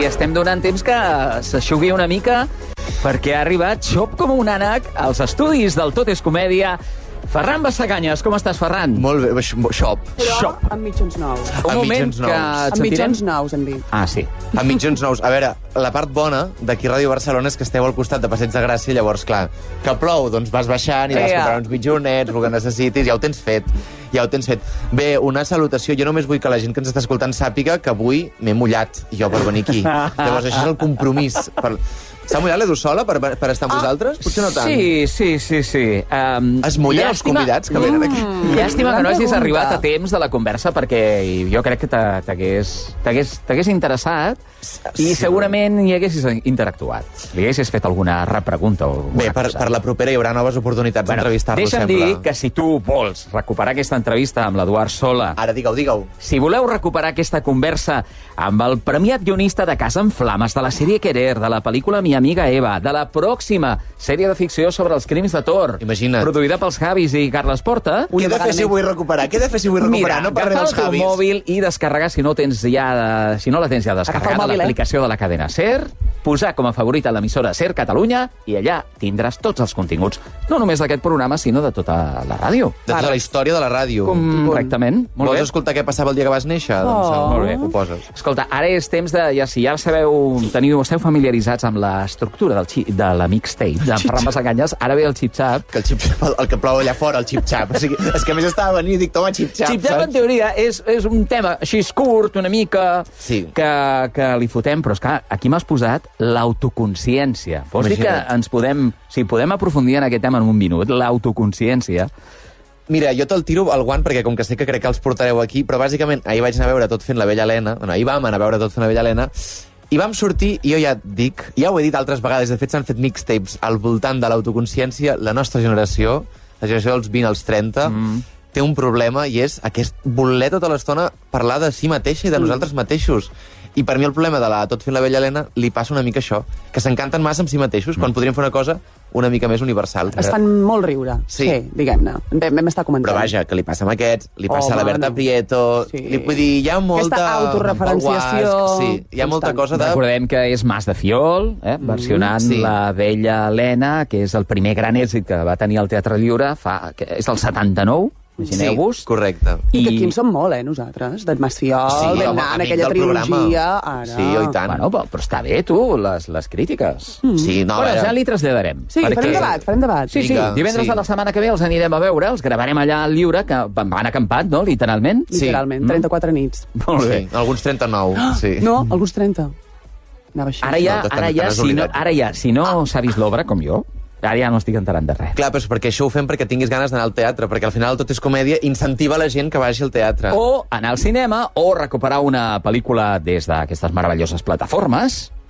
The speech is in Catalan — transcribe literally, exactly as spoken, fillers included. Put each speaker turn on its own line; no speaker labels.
i estem donant temps que s'aixugui una mica perquè ha arribat xop com un ànec als estudis del Tot és Comèdia. Ferran Bassaganyes, com estàs, Ferran?
Molt bé, xop.
Però
Xop.
amb mitjons nous.
Un
Amb
moment
mitjons
que
nous.
et
Amb
sentirem...
mitjons nous, hem dit.
Ah, sí.
Amb mitjons nous. A veure, la part bona d'aquí Ràdio Barcelona és que esteu al costat de Passeig de Gràcia, llavors, clar, que plou, doncs vas baixant i vas
Ea.
comprant uns mitjonets, el que necessitis, ja ho tens fet. Ja ho tens fet. Bé, una salutació. Jo només vull que la gent que ens està escoltant sàpiga que avui m'he mullat, jo, per venir aquí. Llavors, això és el compromís. Per... S'ha mullat l'Edu sola per, per estar amb vosaltres? Potser no tant.
Sí, sí, sí, sí. Um,
Es mullen els convidats que venen aquí.
Mm, llàstima que no
Gran
hagis
pregunta.
arribat a temps de la conversa perquè jo crec que t'ha- t'hagués t'hagués t'hagués interessat i
Sí.
segurament hi haguessis interactuat. Li haguessis fet alguna repregunta o alguna
Bé, per,
cosa.
per la propera hi haurà noves oportunitats
Bueno,
d'entrevistar-lo,
deixa'm
sembla.
dir que si tu vols recuperar aquesta entrevista amb l'Eduard Sola,
Ara, digue-ho, digue-ho.
si voleu recuperar aquesta conversa amb el premiat guionista de Casa en Flames, de la sèrie Querer, de la pel·lícula Mi amiga Eva, de la pròxima sèrie de ficció sobre els crims de Tor,
Imagina't.
produïda pels Javis i Carles Porta,
Què he de fer si ho vull recuperar? Què he de fer si ho vull recuperar?
mira,
No parlaré
agafar
dels
el teu
Javis.
mòbil i descarregar, si no, tens ja, si no la tens ja
Agafa el
descarregada,
mòbil, eh?
l'aplicació de la cadena SER, posar com a favorita l'emissora SER Catalunya i allà tindràs tots els continguts, no només d'aquest programa, sinó de tota la ràdio.
De tota la història de la ràdio.
Correctament. Molt
Vols
bé.
escoltar què passava el dia que vas néixer?
Oh.
Doncs, eh,
Molt bé.
Ho poses.
Escolta, ara és temps de... Ja, si ja sabeu, teniu, esteu familiaritzats amb l'estructura del xi, de la mixtape d'en Ferran Bassaganyes, ara ve el xip-xap.
Que el, xip, el, el que plou allà fora, el xip-xap. O sigui, és que a més estava venint i dic, toma, xip-xap.
Xip-xap, en teoria, és, és un tema així curt, una mica,
Sí.
que, que li fotem, però és que aquí m'has posat l'autoconsciència. Vols dir que
Imagina't.
ens podem... Si podem aprofundir en aquest tema en un minut, l'autoconsciència...
Mira, jo te'l tiro al guant perquè com que sé que crec que els portareu aquí, però bàsicament ahir vaig anar a veure Tot fent la vella Helena, bueno, ahir vam anar a veure Tot fent la vella Helena, i vam sortir, i jo ja et dic, ja ho he dit altres vegades, de fet s'han fet mixtapes al voltant de l'autoconsciència, la nostra generació, la generació dels vint als trenta, mm. té un problema i és aquest voler tota l'estona parlar de si mateixa i de nosaltres mateixos. I per mi el problema de la Tot fent la vella Helena li passa una mica això, que s'encanten massa amb si mateixos, quan podrien fer una cosa una mica més universal.
Es fan molt riure.
Sí.
Sí, diguem-ne. Vam, vam estar comentant.
Però vaja, que li passa amb aquests, li passa
Home,
a la Berta
no.
Prieto...
Sí.
Li, vull dir, hi ha molta...
Aquesta autorreferenciació
el Guasc, sí, hi ha molta
constant.
cosa de...
Recordem que és Mas de Fiol, eh, versionant
sí.
la vella Helena, que és el primer gran èxit que va tenir el Teatre Lliure, fa, que és del setanta-nou, imagineu-vos.
Sí, correcte.
I que aquí en som molt, eh, nosaltres. D'en Masfiol,
Sí,
sí,
home,
en
amic
aquella
del programa.
trilogia, ara...
Sí, oi tant.
Bueno, però, però està bé, tu, les, les crítiques.
Sí, no, a
Però
veure...
ja li traslladarem.
Sí, farem debat, farem debat.
Sí, sí,
Vinga,
divendres
sí.
de la setmana que ve els anirem a veure, els gravarem allà al Lliure, que van acampat, no?, literalment.
Sí.
Literalment, trenta-quatre nits.
Molt bé.
Sí, alguns trenta-nou, sí.
No, alguns trenta. Anava així.
Ara ja,
No, t'has-
ara ja,
t'has
si no,
oblidat.
ara ja, si no s'ha vist l'obra, com jo, ara ja no estic enterant de res.
Clar, però és perquè això ho fem perquè tinguis ganes d'anar al teatre, perquè al final Tot és comèdia incentiva la gent que vagi al teatre.
O anar al cinema, o recuperar una pel·lícula des d'aquestes meravelloses plataformes,